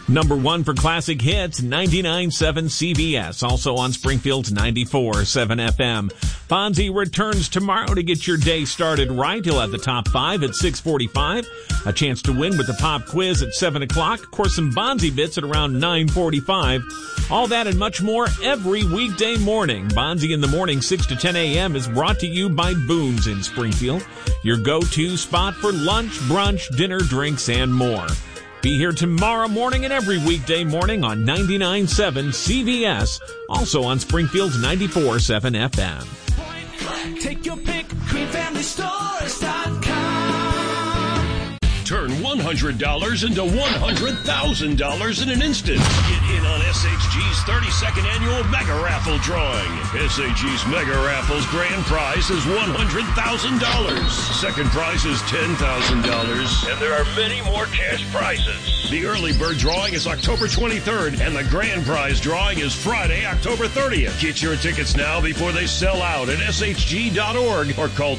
Number 1 for classic hits, 99.7 CBS. Also on Springfield's 94.7 FM. Fonzie returns tomorrow to get your day started right. He'll have the top 5 at 6:45. A chance to win with the pop quiz at 7 o'clock. Of course, some Bonzie bits at around 9:45. All that and much more every weekday morning. Bonzie in the Morning, 6 to 10 a.m. is brought to you by Boone's in Springfield. Your go-to spot for lunch, brunch, dinner, drinks, and more. Be here tomorrow morning and every weekday morning on 99.7 CBS. Also on Springfield's 94.7 FM. Take your pick, QueenFamilyStores.com. Turn $100 into $100,000 in an instant. Get in on SHG's 32nd annual Mega Raffle drawing. SHG's Mega Raffle's grand prize is $100,000. Second prize is $10,000. And there are many more cash prizes. The early bird drawing is October 23rd, and the grand prize drawing is Friday, October 30th. Get your tickets now before they sell out at shg.org or call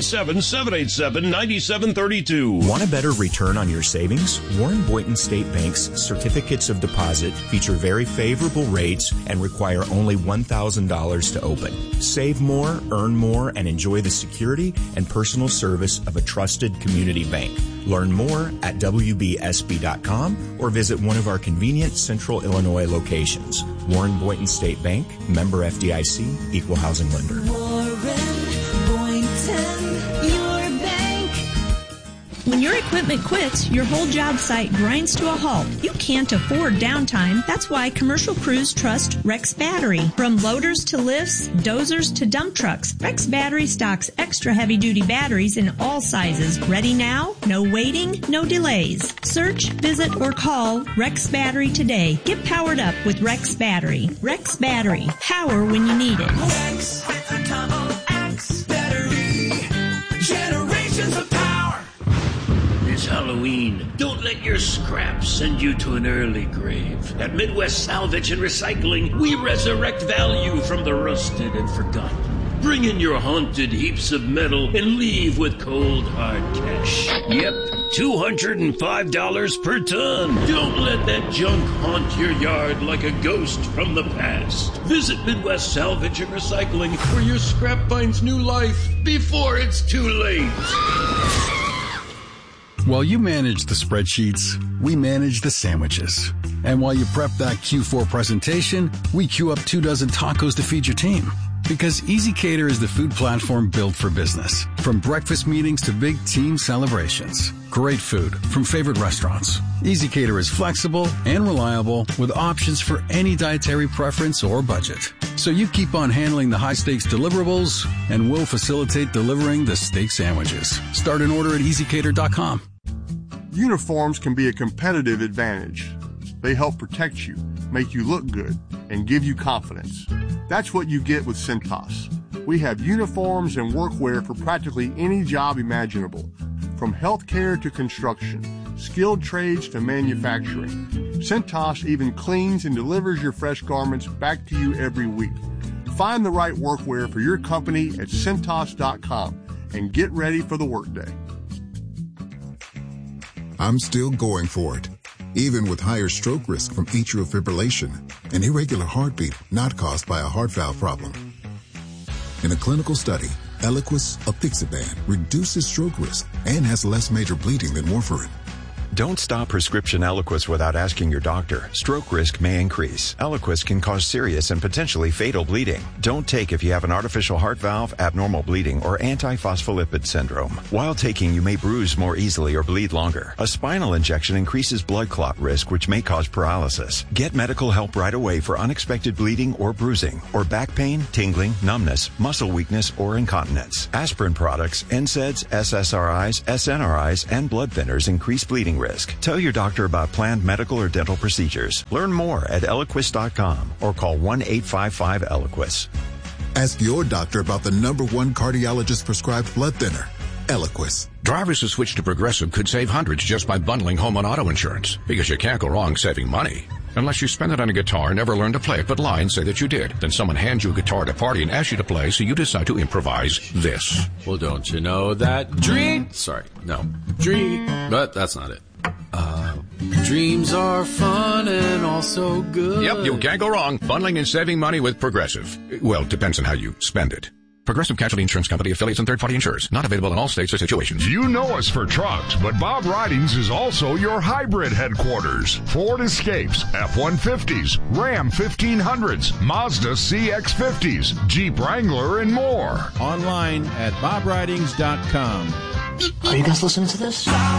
217-787-9732. Want a better return on your savings? Warren Boynton State Bank's certificates of deposit feature very favorable rates and require only $1,000 to open. Save more, earn more, and enjoy the security and personal service of a trusted community bank. Learn more at WBSB.com or visit one of our convenient Central Illinois locations. Warren Boynton State Bank, member FDIC, equal housing lender. Warren Boynton, your bank. When your equipment quits, your whole job site grinds to a halt. You can't afford downtime. That's why commercial crews trust Rex Battery. From loaders to lifts, dozers to dump trucks, Rex Battery stocks extra heavy-duty batteries in all sizes. Ready now? No waiting, no delays. Search, visit, or call Rex Battery today. Get powered up with Rex Battery. Rex Battery. Power when you need it. Rex with a double X battery. Generations of power. It's Halloween. Don't let your scraps send you to an early grave. At Midwest Salvage and Recycling, we resurrect value from the rusted and forgotten. Bring in your haunted heaps of metal and leave with cold, hard cash. Yep, $205 per ton. Don't let that junk haunt your yard like a ghost from the past. Visit Midwest Salvage and Recycling, where your scrap finds new life before it's too late. While you manage the spreadsheets, we manage the sandwiches. And while you prep that Q4 presentation, we queue up 24 tacos to feed your team. Because EasyCater is the food platform built for business. From breakfast meetings to big team celebrations. Great food from favorite restaurants. EasyCater is flexible and reliable with options for any dietary preference or budget. So you keep on handling the high-stakes deliverables, and we'll facilitate delivering the steak sandwiches. Start an order at EasyCater.com. Uniforms can be a competitive advantage. They help protect you, make you look good, and give you confidence. That's what you get with Cintas. We have uniforms and workwear for practically any job imaginable, from healthcare to construction, skilled trades to manufacturing. Cintas even cleans and delivers your fresh garments back to you every week. Find the right workwear for your company at Cintas.com and get ready for the workday. I'm still going for it, even with higher stroke risk from atrial fibrillation, an irregular heartbeat not caused by a heart valve problem. In a clinical study, Eliquis apixaban reduces stroke risk and has less major bleeding than warfarin. Don't stop prescription Eliquis without asking your doctor. Stroke risk may increase. Eliquis can cause serious and potentially fatal bleeding. Don't take if you have an artificial heart valve, abnormal bleeding, or antiphospholipid syndrome. While taking, you may bruise more easily or bleed longer. A spinal injection increases blood clot risk, which may cause paralysis. Get medical help right away for unexpected bleeding or bruising, or back pain, tingling, numbness, muscle weakness, or incontinence. Aspirin products, NSAIDs, SSRIs, SNRIs, and blood thinners increase bleeding risk. Tell your doctor about planned medical or dental procedures. Learn more at Eliquis.com or call 1-855-ELIQUIS. Ask your doctor about the #1 cardiologist prescribed blood thinner, Eliquis. Drivers who switch to Progressive could save hundreds just by bundling home and auto insurance, because you can't go wrong saving money. Unless you spend it on a guitar, never learn to play it, but lie and say that you did. Then someone hands you a guitar at a party and asks you to play, so you decide to improvise this. Well, don't you know that but that's not it. Dreams are fun and also good. Yep, you can't go wrong. Bundling and saving money with Progressive. Well, depends on how you spend it. Progressive Casualty Insurance Company, affiliates, and third-party insurers. Not available in all states or situations. You know us for trucks, but Bob Ridings is also your hybrid headquarters. Ford Escapes, F-150s, Ram 1500s, Mazda CX-50s, Jeep Wrangler, and more. Online at bobridings.com. Are you guys listening to this?